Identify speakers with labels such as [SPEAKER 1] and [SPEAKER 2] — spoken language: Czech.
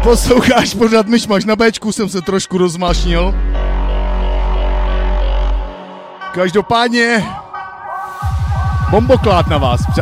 [SPEAKER 1] Posloucháš pořád Myšmaš, na Bčku jsem se trošku rozmášnil. Každopádně bomboklát na vás,